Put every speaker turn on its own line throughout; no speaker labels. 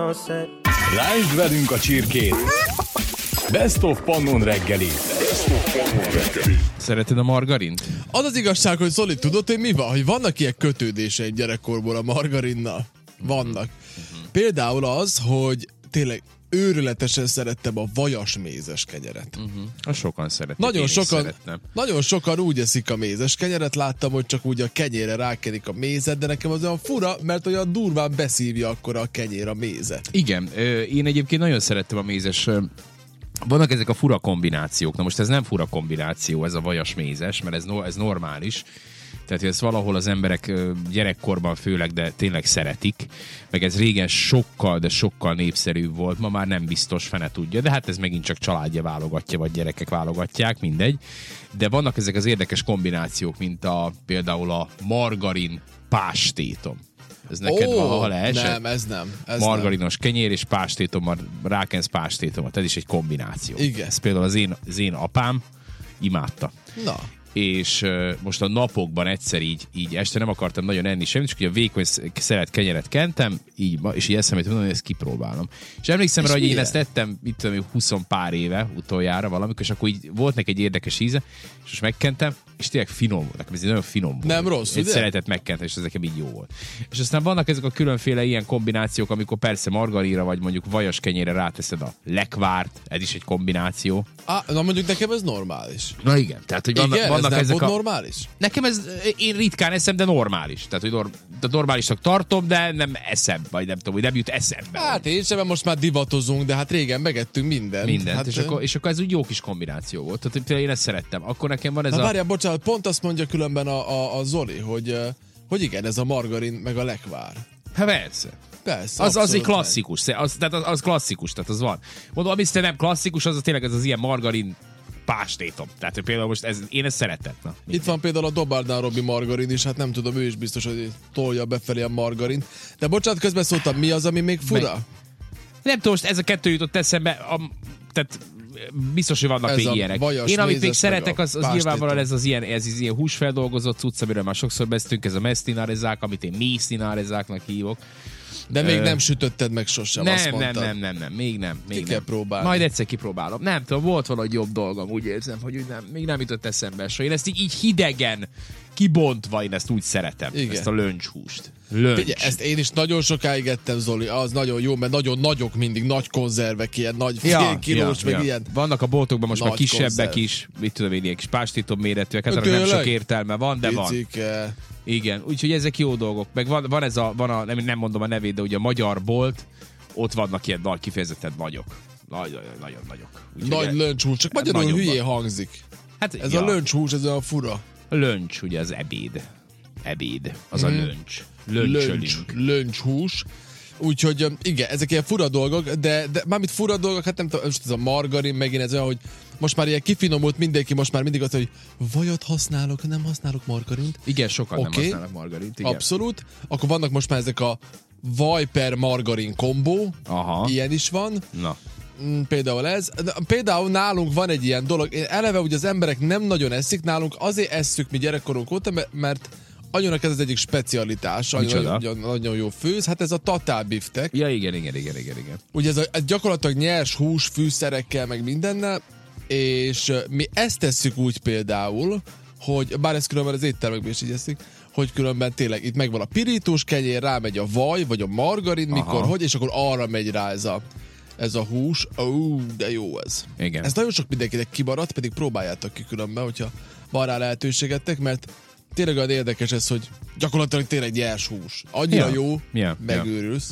Lásd velünk a csirkét! Best of Pannon reggeli.
Szereted a margarint?
Az az igazság, hogy Zoli, tudod, hogy mi van? Hogy vannak ilyen kötődéseim gyerekkorból a margarinnal? Vannak. Például az, hogy tényleg őrületesen szerettem a vajas mézes kenyeret.
Sokan szeretik,
Nagyon sokan úgy eszik a mézes kenyeret, láttam, hogy csak úgy a kenyére rákerik a mézet, de nekem az olyan fura, mert olyan durván beszívja akkor a kenyér a mézet.
Igen, én egyébként nagyon szerettem a mézes. Vannak ezek a fura kombinációk. Na most ez nem fura kombináció, ez a vajas mézes, mert ez normális. Tehát ezt valahol az emberek gyerekkorban főleg, de tényleg szeretik. Meg ez régen sokkal, de sokkal népszerűbb volt. Ma már nem biztos, fene tudja. De hát ez megint csak családja válogatja, vagy gyerekek válogatják, mindegy. De vannak ezek az érdekes kombinációk, mint például a margarin pástétom. Ez neked van, ha leesett?
Nem, ez nem.
Margarinos kenyér és pástétom, rákensz pástétomot. Ez is egy kombináció.
Igen.
Ez például az én apám imádta.
Na.
És most a napokban egyszer így este nem akartam nagyon enni semmit, csak a vékony szelet kenyeret kentem, és így eszembe jutott, hogy ezt kipróbálom. És emlékszem rá, hogy én ezt ettem, mit tudom, 20 pár éve utoljára valamikor, és akkor így volt neki egy érdekes íze, és most megkentem, és tényleg finom volt. Nekem ez nagyon finom volt.
Nem rossz,
egy
ugye?
szeretet megkenteni, és ez nekem így jó volt. És aztán vannak ezek a különféle ilyen kombinációk, amikor persze margarinra, vagy mondjuk vajas kenyérre ráteszed a lekvárt, ez is egy kombináció.
Na mondjuk nekem ez normális.
Na igen, tehát hogy vannak
ez nem
ezek
volt normális?
Nekem én ritkán eszem, de normális. Tehát, hogy normálisnak tartom, de nem eszem, vagy nem tudom, hogy nem jut eszembe.
Hát én sem, most már divatozunk, de hát régen megettünk mindent. Hát,
és akkor ez úgy jó kis kombináció volt. Tehát például én ezt szerettem. Akkor nekem van ez
Várjál, bocsánat, pont azt mondja különben a Zoli, hogy igen, ez a margarin meg a lekvár.
Hát persze.
Persze,
az egy klasszikus, az klasszikus, tehát az van. Mondom, ami tényleg klasszikus, az tényleg az ilyen margarin pástétom. Tehát például most én ezt szerettem.
Itt van például a Dobárdán Robi margarin is, hát nem tudom, ő is biztos, hogy tolja befelé a margarin. De bocsánat, közben szóltam, mi az, ami még fura?
Nem tudom, most ez a kettő jutott eszembe, tehát biztos, hogy vannak még ilyenek. Én amit még szeretek, az nyilvánvalóan ez ilyen húsfeldolgozott cucc, amiről már sokszor beszéltünk, ez a mesztinárezák, amit én mésztinárezáknak hívok.
De még nem sütötted meg sosem, azt mondtad.
Nem, még nem.
Kell próbálni.
Majd egyszer kipróbálom. Nem tudom, volt valahogy jobb dolgom, úgy érzem, hogy még nem jutott eszembe. So, én ezt így hidegen, kibontva, én ezt úgy szeretem. Igen. Ezt a löncshúst.
Figyelj, ezt én is nagyon sokáig ettem, Zoli, az nagyon jó, mert nagyon nagyok mindig, nagy konzervek, ilyen nagy félkilós, meg ilyen.
Vannak a boltokban most már kisebbek
konzerv
is, mit tudom én, ilyen kis pástítom méretűek, hát nem sok értelme van, de
Picike.
van. Igen, úgyhogy ezek jó dolgok. Meg van ez nem mondom a nevét, de ugye a magyar bolt, ott vannak ilyen nagy, kifejezetten nagyok. Nagyon nagyok.
Nagy löncshús, csak magyarul hülyén hangzik.
Hát,
ez a löncshús, ez a fura.
A löncs, ugye az ebéd. Az a löncs.
Löncshús. Úgyhogy igen, ezek ilyen fura dolgok, de mármint fura dolgok, hát nem tudom, most ez a margarin megint ez olyan, hogy most már ilyen kifinomult mindenki, most már mindig azt, hogy vajat használok, nem használok margarint.
Igen, sokan nem használnak margarint. Igen.
Abszolút. Akkor vannak most már ezek a vaj per margarin kombó.
Aha.
Ilyen is van.
Na.
Például ez. Például nálunk van egy ilyen dolog. Eleve ugye az emberek nem nagyon eszik, nálunk azért esszük mi gyerekkorunk óta, mert anyónak ez az egyik specialitás, nagyon jó főz, hát ez a tatálbiftek.
Ja, igen.
Ugye ez gyakorlatilag nyers hús, fűszerekkel, meg mindennel, és mi ezt tesszük úgy például, hogy, bár ez különben az éttermekben is így eszik, hogy különben tényleg itt megvan a pirítós kenyér, rámegy a vaj, vagy a margarin, mikor, hogy, és akkor arra megy rá ez a hús. De jó ez.
Igen.
Ez nagyon sok mindenkinek kimaradt, pedig próbáljátok ki különben, hogyha van rá lehetőségetek, mert tényleg olyan érdekes ez, hogy gyakorlatilag tényleg nyers hús. Annyira jó, megőrülsz.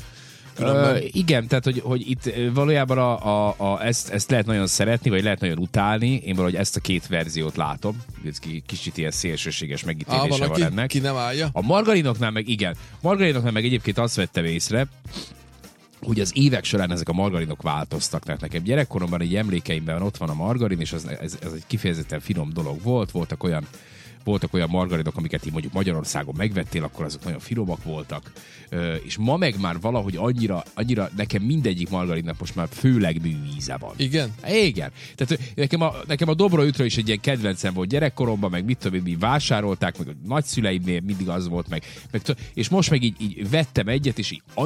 Igen, tehát hogy itt valójában ezt lehet nagyon szeretni, vagy lehet nagyon utálni. Én valahogy ezt a két verziót látom. Kicsit ilyen szélsőséges megítélése van ennek.
Ki nem állja?
A margarinoknál meg igen. Margarinoknál meg egyébként azt vettem észre, hogy az évek során ezek a margarinok változtak. Tehát nekem gyerekkoromban egy emlékeimben ott van a margarin, és ez egy kifejezetten finom dolog volt. Voltak olyan margarinok, amiket így mondjuk Magyarországon megvettél, akkor azok nagyon finomak voltak. És ma meg már valahogy annyira nekem mindegyik margarinnak most már főleg műíze van.
Igen?
Igen. Tehát nekem a Dobra Ütről is egy ilyen kedvencem volt gyerekkoromban, meg mit tudom, mi vásárolták, meg a nagyszüleimnél mindig az volt, meg és most meg így vettem egyet, és így